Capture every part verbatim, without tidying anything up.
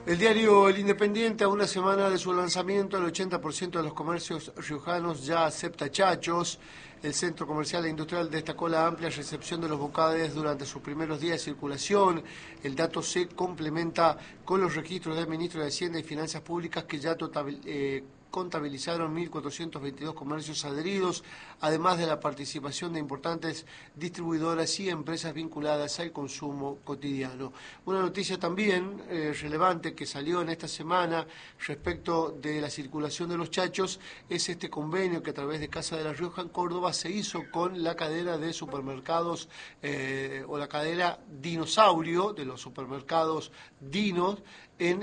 El diario El Independiente, a una semana de su lanzamiento, el ochenta por ciento de los comercios riojanos ya acepta chachos. El centro comercial e industrial destacó la amplia recepción de los bocades durante sus primeros días de circulación. El dato se complementa con los registros del ministro de Hacienda y Finanzas Públicas, que ya total, eh, contabilizaron mil cuatrocientos veintidós comercios adheridos, además de la participación de importantes distribuidoras y empresas vinculadas al consumo cotidiano. Una noticia también eh, relevante que salió en esta semana respecto de la circulación de los chachos es este convenio que a través de Casa de la Rioja en Córdoba se hizo con la cadena de supermercados eh, o la cadena Dinosaurio de los supermercados Dinos en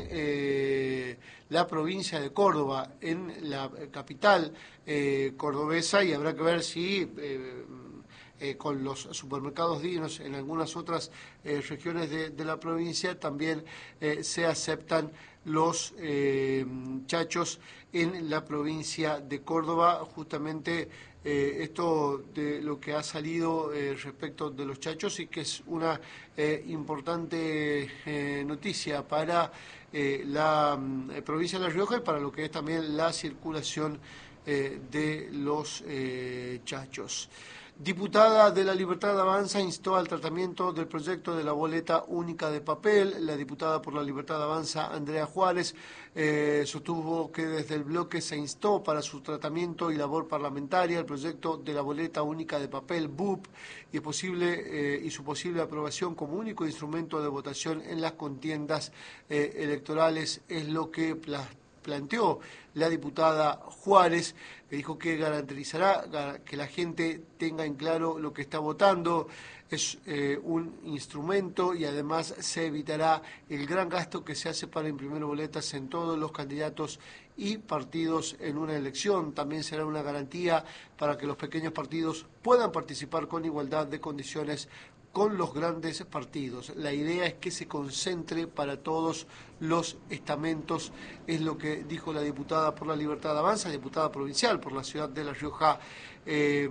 eh, la provincia de Córdoba, en la capital eh, cordobesa, y habrá que ver si eh, eh, con los supermercados Dinos en algunas otras eh, regiones de, de la provincia también eh, se aceptan los eh, chachos en la provincia de Córdoba. Justamente eh, esto de lo que ha salido eh, respecto de los chachos, y que es una eh, importante eh, noticia para eh, la eh, provincia de La Rioja y para lo que es también la circulación eh, de los eh, chachos. Diputada de la Libertad Avanza instó al tratamiento del proyecto de la boleta única de papel. La diputada por la Libertad Avanza, Andrea Juárez, eh, sostuvo que desde el bloque se instó para su tratamiento y labor parlamentaria el proyecto de la boleta única de papel, B U P, y, posible, eh, y su posible aprobación como único instrumento de votación en las contiendas eh, electorales, es lo que pla- planteó la diputada Juárez, que dijo que garantizará que la gente tenga en claro lo que está votando. Es eh, un instrumento y además se evitará el gran gasto que se hace para imprimir boletas en todos los candidatos y partidos en una elección. También será una garantía para que los pequeños partidos puedan participar con igualdad de condiciones con los grandes partidos. La idea es que se concentre para todos los estamentos, es lo que dijo la diputada por la Libertad Avanza, diputada provincial por la ciudad de La Rioja, eh,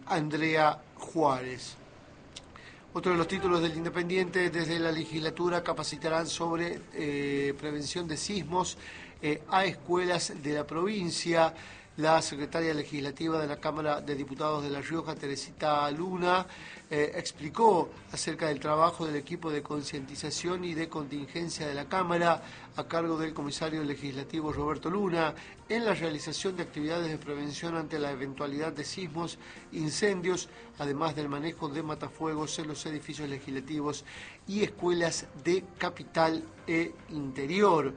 Andrea Juárez. Otro de los títulos del Independiente: desde la legislatura capacitarán sobre eh, prevención de sismos eh, a escuelas de la provincia. La secretaria legislativa de la Cámara de Diputados de La Rioja, Teresita Luna, eh, explicó acerca del trabajo del equipo de concientización y de contingencia de la Cámara, a cargo del comisario legislativo Roberto Luna, en la realización de actividades de prevención ante la eventualidad de sismos, incendios, además del manejo de matafuegos en los edificios legislativos y escuelas de capital e interior.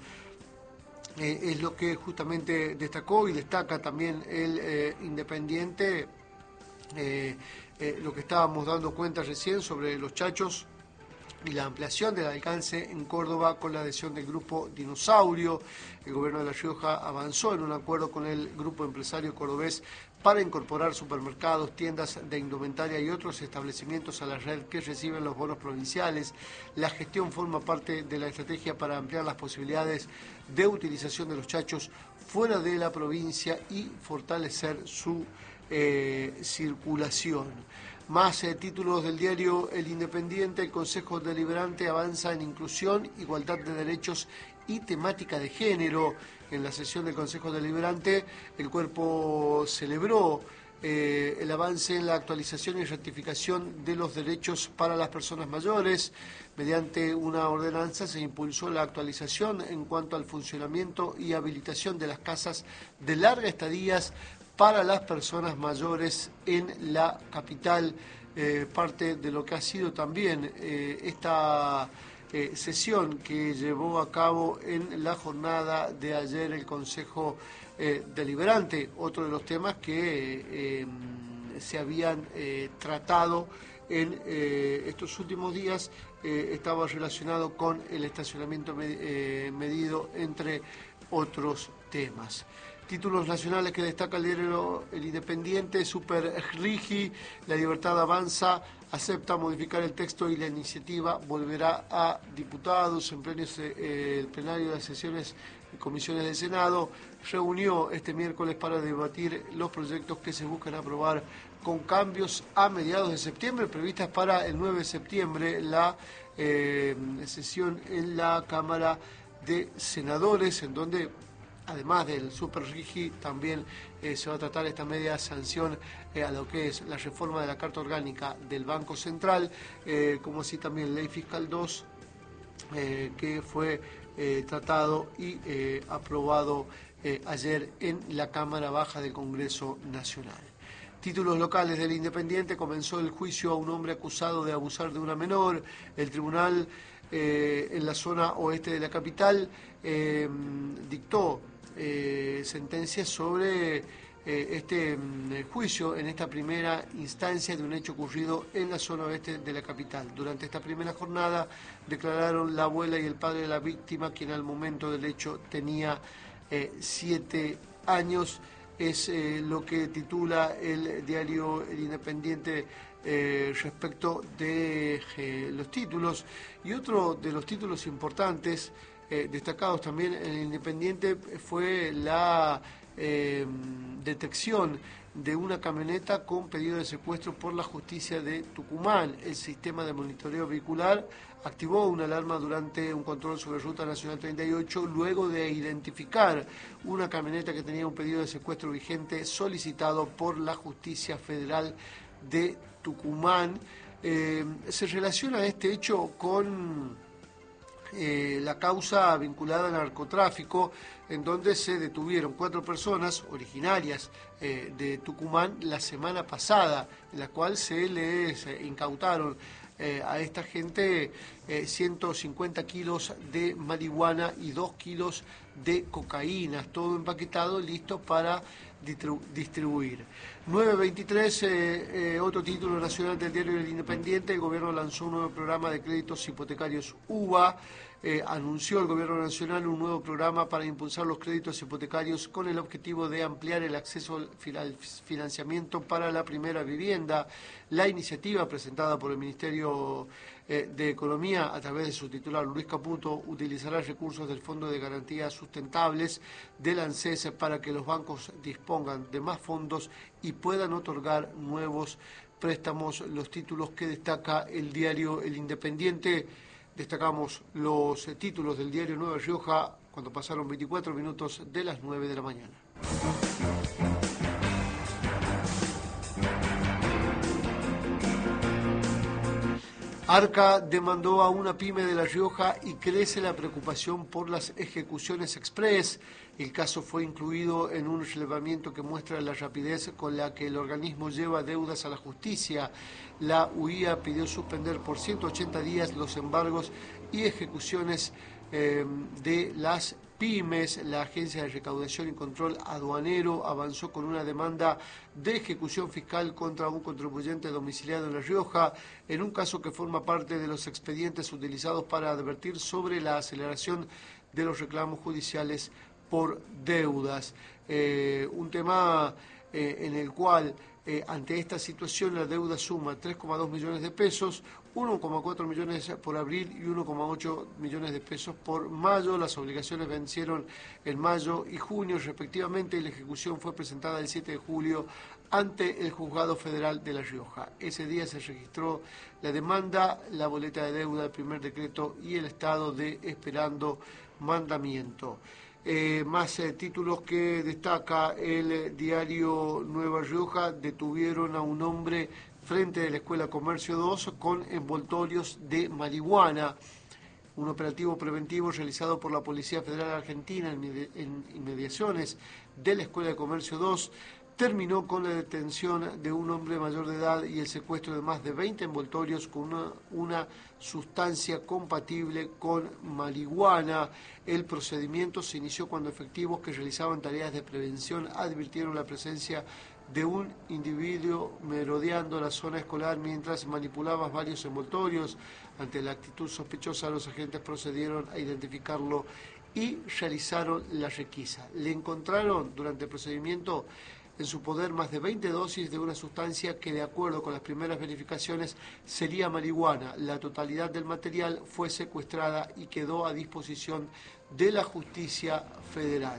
Eh, es lo que justamente destacó y destaca también el eh, Independiente, eh, eh, lo que estábamos dando cuenta recién sobre los chachos y la ampliación del alcance en Córdoba con la adhesión del grupo Dinosaurio. El gobierno de La Rioja avanzó en un acuerdo con el grupo empresario cordobés para incorporar supermercados, tiendas de indumentaria y otros establecimientos a la red que reciben los bonos provinciales. La gestión forma parte de la estrategia para ampliar las posibilidades de utilización de los chachos fuera de la provincia y fortalecer su eh, circulación. Más eh, títulos del diario El Independiente. El Consejo Deliberante avanza en inclusión, igualdad de derechos y temática de género. En la sesión del Consejo Deliberante, el cuerpo celebró eh, el avance en la actualización y ratificación de los derechos para las personas mayores. Mediante una ordenanza se impulsó la actualización en cuanto al funcionamiento y habilitación de las casas de larga estadía para las personas mayores en la capital, eh, parte de lo que ha sido también eh, esta eh, sesión que llevó a cabo en la jornada de ayer el Consejo eh, Deliberante. Otro de los temas que eh, se habían eh, tratado en eh, estos últimos días eh, estaba relacionado con el estacionamiento med- eh, medido, entre otros temas. Títulos nacionales que destaca el diario El Independiente. Super Rigi, la Libertad Avanza acepta modificar el texto y la iniciativa volverá a diputados. En pleno, eh, el plenario de las sesiones de comisiones del Senado reunió este miércoles para debatir los proyectos que se buscan aprobar con cambios a mediados de septiembre, previstas para el nueve de septiembre la eh, sesión en la Cámara de Senadores, en donde, además del Super Rigi, también eh, se va a tratar esta media sanción eh, a lo que es la reforma de la Carta Orgánica del Banco Central, eh, como así también Ley Fiscal dos, eh, que fue eh, tratado y eh, aprobado eh, ayer en la Cámara Baja del Congreso Nacional. Títulos locales del Independiente: comenzó el juicio a un hombre acusado de abusar de una menor. El tribunal eh, en la zona oeste de la capital eh, dictó eh, sentencias sobre eh, este mm, juicio en esta primera instancia de un hecho ocurrido en la zona oeste de la capital. Durante esta primera jornada declararon la abuela y el padre de la víctima, quien al momento del hecho tenía eh, siete años. Es eh, lo que titula el diario El Independiente eh, respecto de eh, los títulos. Y otro de los títulos importantes, eh, destacados también en El Independiente, fue la eh, detección de una camioneta con pedido de secuestro por la justicia de Tucumán. El sistema de monitoreo vehicular activó una alarma durante un control sobre Ruta Nacional treinta y ocho, luego de identificar una camioneta que tenía un pedido de secuestro vigente solicitado por la Justicia Federal de Tucumán. Eh, se relaciona este hecho con Eh, la causa vinculada al narcotráfico, en donde se detuvieron cuatro personas originarias eh, de Tucumán la semana pasada, en la cual se les eh, incautaron eh, a esta gente eh, ciento cincuenta kilos de marihuana y dos kilos de cocaína, todo empaquetado, listo para distribu distribuir. nueve veintitrés, eh, eh, otro título nacional del diario El Independiente: el gobierno lanzó un nuevo programa de créditos hipotecarios U B A. Eh, anunció el Gobierno Nacional un nuevo programa para impulsar los créditos hipotecarios con el objetivo de ampliar el acceso al financiamiento para la primera vivienda. La iniciativa, presentada por el Ministerio eh, de Economía a través de su titular Luis Caputo, utilizará recursos del Fondo de Garantías Sustentables del ANSES para que los bancos dispongan de más fondos y puedan otorgar nuevos préstamos. Los títulos que destaca el diario El Independiente. Destacamos los eh, títulos del diario Nueva Rioja cuando pasaron veinticuatro minutos de las nueve de la mañana. Arca demandó a una pyme de La Rioja y crece la preocupación por las ejecuciones express. El caso fue incluido en un relevamiento que muestra la rapidez con la que el organismo lleva deudas a la justicia. La U I A pidió suspender por ciento ochenta días los embargos y ejecuciones eh, de las pymes. La Agencia de Recaudación y Control Aduanero avanzó con una demanda de ejecución fiscal contra un contribuyente domiciliado en La Rioja, en un caso que forma parte de los expedientes utilizados para advertir sobre la aceleración de los reclamos judiciales por deudas. Eh, un tema eh, en el cual, eh, ante esta situación, la deuda suma tres coma dos millones de pesos, uno coma cuatro millones por abril y uno coma ocho millones de pesos por mayo. Las obligaciones vencieron en mayo y junio respectivamente, y la ejecución fue presentada el siete de julio ante el Juzgado Federal de La Rioja. Ese día se registró la demanda, la boleta de deuda, el primer decreto y el estado de esperando mandamiento. Eh, más eh, títulos que destaca el eh, diario Nueva Rioja: detuvieron a un hombre frente de la Escuela Comercio dos con envoltorios de marihuana. Un operativo preventivo realizado por la Policía Federal Argentina en, en inmediaciones de la Escuela de Comercio dos terminó con la detención de un hombre mayor de edad y el secuestro de más de veinte envoltorios con una, una sustancia compatible con marihuana. El procedimiento se inició cuando efectivos que realizaban tareas de prevención advirtieron la presencia de un individuo merodeando la zona escolar mientras manipulaba varios envoltorios. Ante la actitud sospechosa, los agentes procedieron a identificarlo y realizaron la requisa. Le encontraron durante el procedimiento en su poder más de veinte dosis de una sustancia que, de acuerdo con las primeras verificaciones, sería marihuana. La totalidad del material fue secuestrada y quedó a disposición de la Justicia Federal.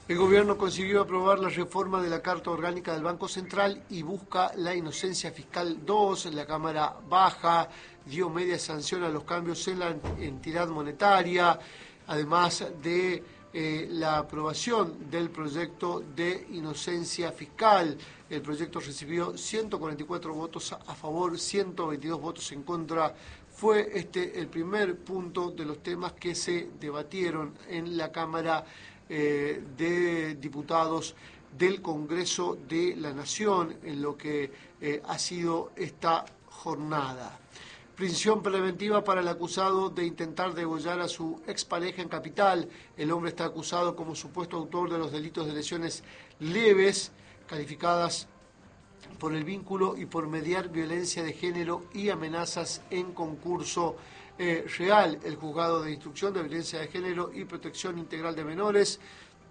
El gobierno consiguió aprobar la reforma de la Carta Orgánica del Banco Central y busca la inocencia fiscal dos. La Cámara Baja dio media sanción a los cambios en la entidad monetaria, además de eh, la aprobación del proyecto de inocencia fiscal. El proyecto recibió ciento cuarenta y cuatro votos a favor, ciento veintidós votos en contra. Fue este el primer punto de los temas que se debatieron en la Cámara eh, de Diputados del Congreso de la Nación en lo que eh, ha sido esta jornada. Prisión preventiva para el acusado de intentar degollar a su expareja en Capital. El hombre está acusado como supuesto autor de los delitos de lesiones leves, calificadas por el vínculo y por mediar violencia de género y amenazas en concurso eh, real. El juzgado de instrucción de violencia de género y protección integral de menores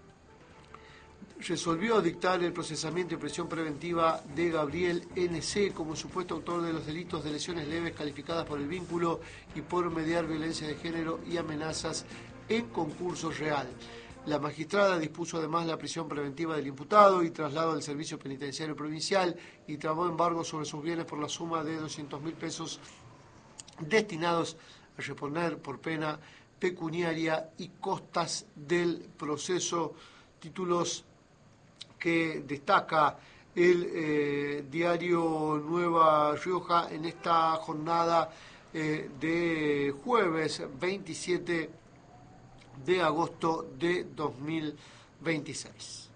resolvió dictar el procesamiento y prisión preventiva de Gabriel N C como supuesto autor de los delitos de lesiones leves calificadas por el vínculo y por mediar violencia de género y amenazas en concurso real. La magistrada dispuso además la prisión preventiva del imputado y traslado al servicio penitenciario provincial y tramó embargo sobre sus bienes por la suma de doscientos mil pesos destinados a responder por pena pecuniaria y costas del proceso. Títulos que destaca el eh, diario Nueva Rioja en esta jornada eh, de jueves veintisiete de agosto de dos mil veintiséis.